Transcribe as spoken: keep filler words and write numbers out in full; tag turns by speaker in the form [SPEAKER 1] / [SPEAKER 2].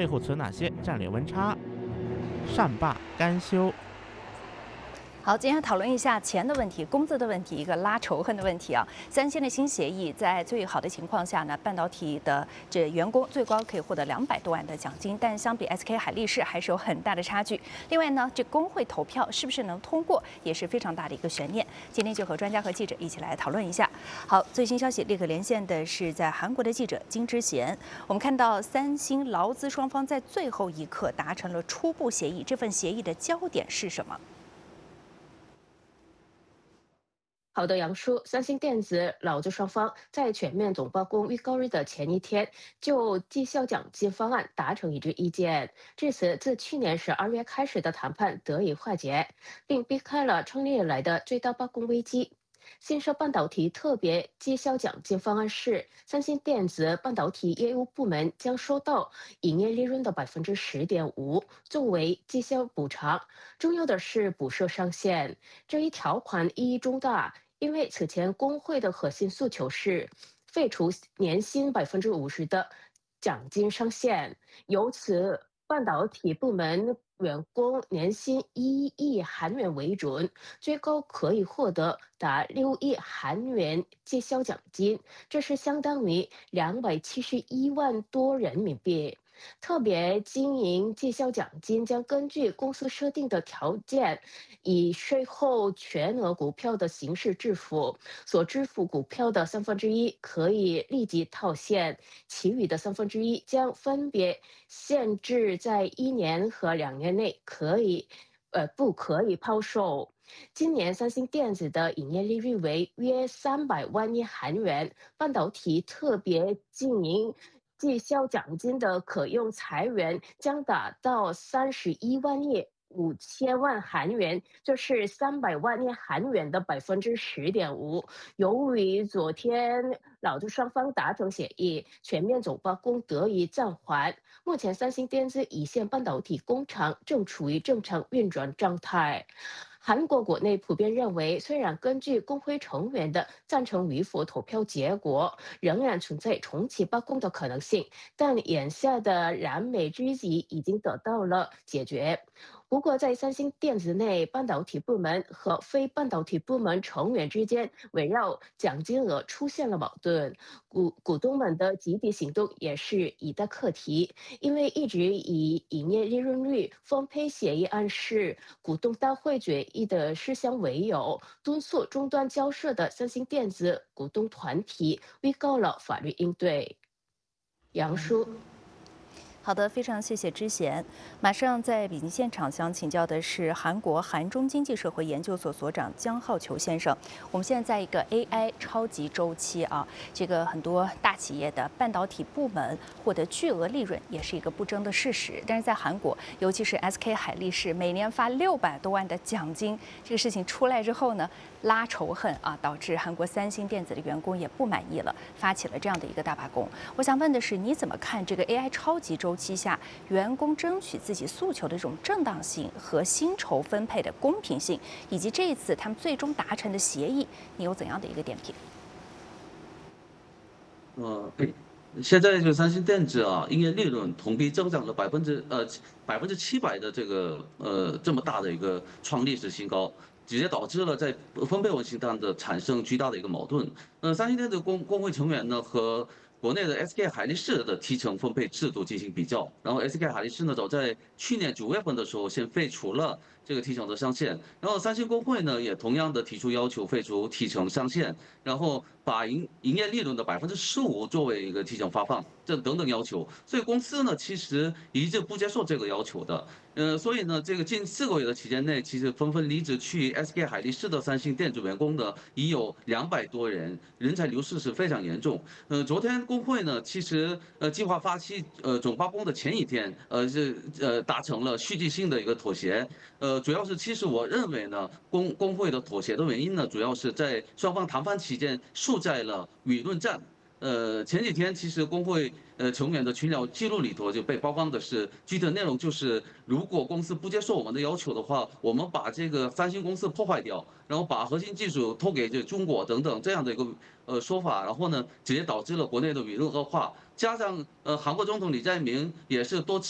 [SPEAKER 1] 背后存哪些战略温差？善罢甘休。
[SPEAKER 2] 好，今天讨论一下钱的问题、工资的问题，一个拉仇恨的问题啊。三星的新协议在最好的情况下呢，半导体的这员工最高可以获得两百多万的奖金，但相比 S K 海力士还是有很大的差距。另外呢，这工会投票是不是能通过，也是非常大的一个悬念。今天就和专家和记者一起来讨论一下。好，最新消息立刻连线的是在韩国的记者金之贤。我们看到三星、劳资双方在最后一刻达成了初步协议，这份协议的焦点是什么？
[SPEAKER 3] 好的，杨叔，三星电子、劳资双方在全面总罢工预告日的前一天，就绩效奖金方案达成一致意见。至此，自去年十二月开始的谈判得以化解，并避开了创立以来的最大罢工危机。新设半导体特别绩效奖金方案是，三星电子半导体业务部门将收到营业利润的百分之十点五作为绩效补偿。重要的是补设上限，这一条款意义重大，因为此前工会的核心诉求是废除年薪百分之五十的奖金上限，由此半导体部门员工年薪一亿韩元为准，最高可以获得达六亿韩元绩效奖金，这是相当于两百七十一万多人民币。特别经营绩效奖金将根据公司设定的条件，以税后全额股票的形式支付，所支付股票的三分之一可以立即套现，其余的三分之一将分别限制在一年和两年内可以，呃，不可以抛售。今年三星电子的营业利润为约三百万亿韩元，半导体特别经营绩效奖金的可用财源将达到三十一万亿五千万韩元，就是三百万亿韩元的百分之十点五。由于昨天劳资双方达成协议，全面总罢工得以暂缓。目前，三星电子一线半导体工厂正处于正常运转状态。韩国国内普遍认为，虽然根据工会成员的赞成与否投票结果，仍然存在重启罢工的可能性，但眼下的燃眉之急已经得到了解决。不过，在三星电子内，半导体部门和非半导体部门成员之间围绕奖金额出现了矛盾，股股东们的集体行动也是一大课题。因为一直以营业利润率分配协议案是股东大会决议的事项为由，敦促终端交涉的三星电子股东团体预告了法律应对。杨叔。
[SPEAKER 2] 好的，非常谢谢之贤。马上在北京现场想请教的是韩国韩中经济社会研究所所长姜浩球先生。我们现在在一个 A I 超级周期啊，这个很多大企业的半导体部门获得巨额利润也是一个不争的事实。但是在韩国，尤其是 S K 海力士每年发六百多万的奖金，这个事情出来之后呢，拉仇恨啊，导致韩国三星电子的员工也不满意了，发起了这样的一个大罢工。我想问的是，你怎么看这个 A I 超级周期？周期下，员工争取自己诉求的这种正当性和薪酬分配的公平性，以及这一次他们最终达成的协议，你有怎样的一个点评？
[SPEAKER 4] 呃，现在就三星电子啊，营业利润同比增长了百分之呃百分之七百的这个呃这么大的一个创历史新高，直接导致了在分配问题上的产生巨大的一个矛盾。呃，三星电子工工会成员呢和国内的 S K 海力士的提成分配制度进行比较，然后 S K 海力士呢，早在去年九月份的时候先废除了这个提成的上限，然后三星工会呢也同样的提出要求废除提成上限，然后把营营业利润的百分之十五作为一个提成发放，这等等要求，所以公司呢其实一直不接受这个要求的。呃，所以呢，这个近四个月的期间内，其实纷纷离职去 S K 海力士的三星电子员工呢，已有两百多人，人才流失是非常严重。呃，昨天工会呢，其实呃计划发起呃总罢工的前一天，呃是呃达成了续集性的一个妥协。呃，主要是其实我认为呢，工工会的妥协的原因呢，主要是在双方谈判期间输在了舆论战。呃，前几天其实工会呃成员的群聊记录里头就被曝光的是具体的内容，就是如果公司不接受我们的要求的话，我们把这个三星公司破坏掉，然后把核心技术托给这中国等等这样的一个呃说法，然后呢，直接导致了国内的舆论恶化，加上呃韩国总统李在明也是多次。